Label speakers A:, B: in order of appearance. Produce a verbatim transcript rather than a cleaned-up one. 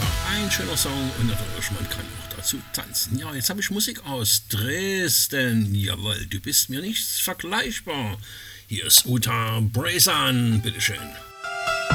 A: ein schöner Song und natürlich, man kann auch dazu tanzen. Ja, jetzt habe ich Musik aus Dresden. Jawohl, du bist mir nicht vergleichbar. Hier ist Uta Brezan, bitteschön.